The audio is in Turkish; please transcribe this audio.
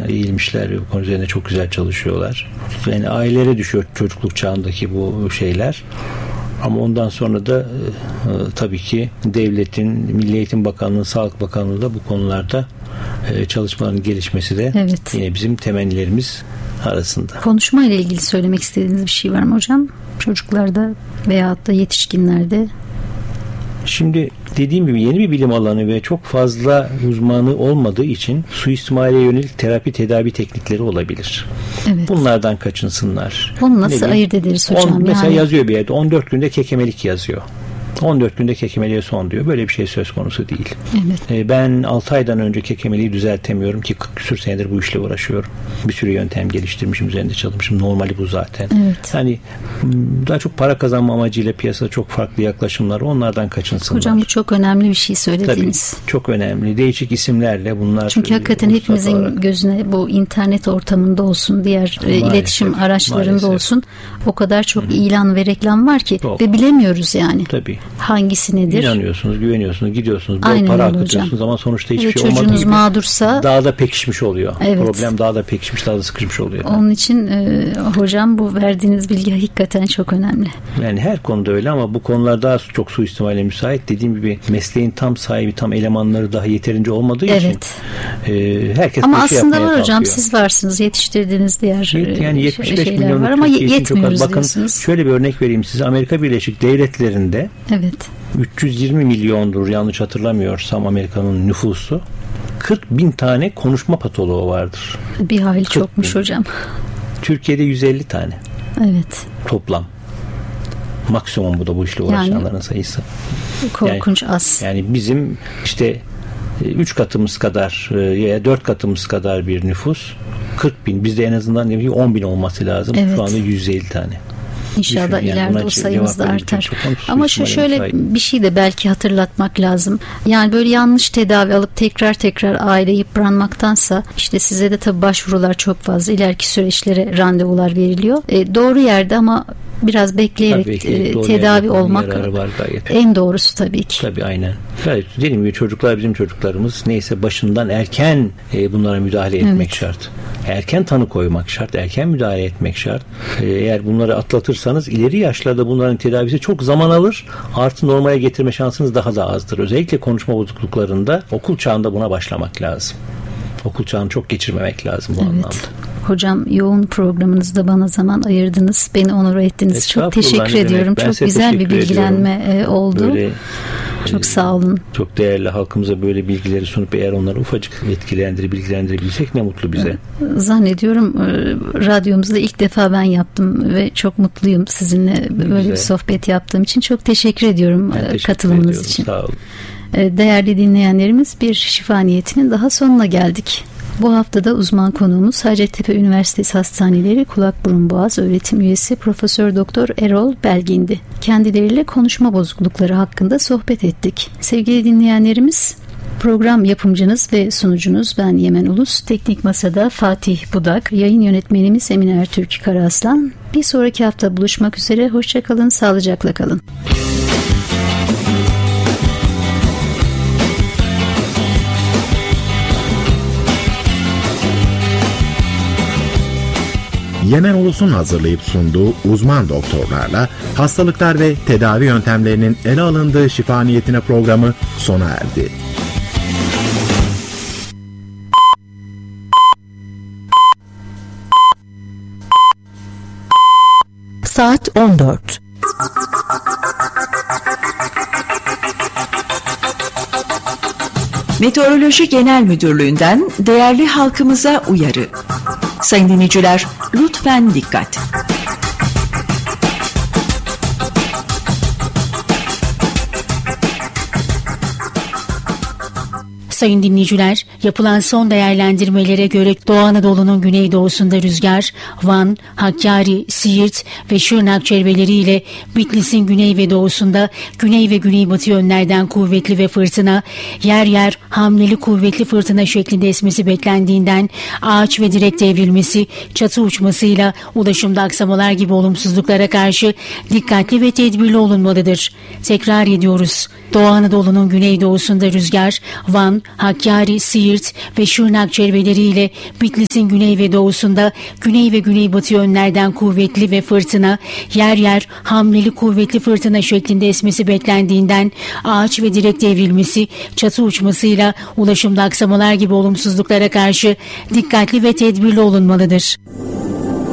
eğilmişler ve bu konu üzerinde çok güzel çalışıyorlar. Yani ailelere düşüyor çocukluk çağındaki bu şeyler. Ama ondan sonra da tabii ki devletin, Milli Eğitim Bakanlığı, Sağlık Bakanlığı da bu konularda çalışmaların gelişmesi de yine bizim temennilerimiz arasında. Konuşma ile ilgili söylemek istediğiniz bir şey var mı hocam? Çocuklarda veyahut da yetişkinlerde? Şimdi dediğim gibi yeni bir bilim alanı ve çok fazla uzmanı olmadığı için suistimale yönelik terapi tedavi teknikleri olabilir. Evet. Bunlardan kaçınsınlar. Bunu nasıl ayırt ederiz hocam? Mesela yazıyor bir yerde 14 günde kekemelik yazıyor. 14 günde kekemeliğe son diyor. Böyle bir şey söz konusu değil. Evet. Ben 6 aydan önce kekemeliği düzeltemiyorum ki 40 küsur senedir bu işle uğraşıyorum. Bir sürü yöntem geliştirmişim, üzerinde çalışmışım. Normali bu zaten. Evet. Yani daha çok para kazanma amacıyla piyasada çok farklı yaklaşımlar, onlardan kaçınsınlar. Hocam bu çok önemli bir şey söylediniz. Tabii, çok önemli. Değişik isimlerle bunlar. Çünkü hakikaten hepimizin gözüne bu internet ortamında olsun, diğer iletişim araçlarında olsun o kadar çok ilan ve reklam var ki ve bilemiyoruz yani. Tabii. Hangisi nedir? İnanıyorsunuz, güveniyorsunuz, gidiyorsunuz, bol para akıtıyorsunuz ama sonuçta hiçbir şey olmadığı gibi mağdursa daha da pekişmiş oluyor. Evet. Problem daha da pekişmiş, daha da sıkışmış oluyor. Onun için hocam bu verdiğiniz bilgi hakikaten çok önemli. Yani her konuda öyle ama bu konular daha çok suistimale müsait. Dediğim gibi mesleğin tam sahibi, tam elemanları daha yeterince olmadığı için herkes ama bir şey aslında yapmaya var hocam, kalkıyor. siz varsınız, yetiştirdiğiniz diğer yani 75 şeyler milyonluk var ama yetmiyoruz bakın, diyorsunuz. şöyle bir örnek vereyim size. Amerika Birleşik Devletleri'nde 320 milyondur yanlış hatırlamıyorsam Amerika'nın nüfusu. 40 bin tane konuşma patoloğu vardır. Bir hayli çokmuş hocam. Türkiye'de 150 tane. Evet. Toplam. Maksimum bu da bu işle uğraşanların sayısı. Korkunç az. Yani bizim işte 3 katımız kadar ya 4 katımız kadar bir nüfus. 40 bin. Bizde en azından 10 bin olması lazım. Evet. Şu anda 150 tane. İnşallah ileride o sayımız da artar. Ama şöyle bir şey de belki hatırlatmak lazım. Yani böyle yanlış tedavi alıp tekrar aile yıpranmaktansa, işte size de tabii başvurular çok fazla. İleriki süreçlere randevular veriliyor. Doğru yerde ama biraz bekleyerek tedavi olmak en doğrusu tabii ki. Tabii aynen. Evet, dediğim gibi çocuklar bizim çocuklarımız. Neyse başından erken bunlara müdahale etmek şart. Erken tanı koymak şart. Erken müdahale etmek şart. Eğer bunları atlatırsanız ileri yaşlarda bunların tedavisi çok zaman alır. Artı normale getirme şansınız daha da azdır. Özellikle konuşma bozukluklarında okul çağında buna başlamak lazım. Okul çağını çok geçirmemek lazım bu anlamda. Hocam yoğun programınızda bana zaman ayırdınız. Beni onur ettiniz. Çok teşekkür ediyorum. Çok güzel bir bilgilenme oldu. Böyle, çok sağ olun. Çok değerli, halkımıza böyle bilgileri sunup eğer onları ufacık bilgilendirebilsek ne mutlu bize. Zannediyorum radyomuzda ilk defa ben yaptım ve çok mutluyum sizinle böyle bir sohbet yaptığım için. Çok teşekkür ediyorum katılımınız için. Sağ olun. Değerli dinleyenlerimiz, bir şifa niyetinin daha sonuna geldik. Bu haftada uzman konuğumuz Hacettepe Üniversitesi Hastaneleri Kulak Burun Boğaz öğretim üyesi Profesör Doktor Erol Belgin'di. Kendileriyle konuşma bozuklukları hakkında sohbet ettik. Sevgili dinleyenlerimiz, program yapımcınız ve sunucunuz ben Yemen Ulus. Teknik Masada Fatih Budak, yayın yönetmenimiz Emine Ertürk Karaaslan. Bir sonraki hafta buluşmak üzere. Hoşça kalın, sağlıcakla kalın. Yemen Ulus'un hazırlayıp sunduğu uzman doktorlarla hastalıklar ve tedavi yöntemlerinin ele alındığı şifa niyetine programı sona erdi. Saat 14. Meteoroloji Genel Müdürlüğü'nden değerli halkımıza uyarı. Sayın dinleyiciler, lütfen dikkat. Sayın dinleyiciler, yapılan son değerlendirmelere göre Doğu Anadolu'nun güneydoğusunda rüzgar, Van, Hakkari, Siirt ve Şırnak çevreleriyle Bitlis'in güney ve doğusunda güney ve güneybatı yönlerden kuvvetli ve fırtına, yer yer hamleli kuvvetli fırtına şeklinde esmesi beklendiğinden ağaç ve direk devrilmesi, çatı uçmasıyla ulaşımda aksamalar gibi olumsuzluklara karşı dikkatli ve tedbirli olunmalıdır. Tekrar ediyoruz. Doğu Anadolu'nun güneydoğusunda rüzgar, Van, Hakkari, Siirt ve Şırnak çevreleriyle Bitlis'in güney ve doğusunda güney ve güneybatı yönlerden kuvvetli ve fırtına, yer yer hamleli kuvvetli fırtına şeklinde esmesi beklendiğinden ağaç ve direk devrilmesi, çatı uçmasıyla ulaşımda aksamalar gibi olumsuzluklara karşı dikkatli ve tedbirli olunmalıdır.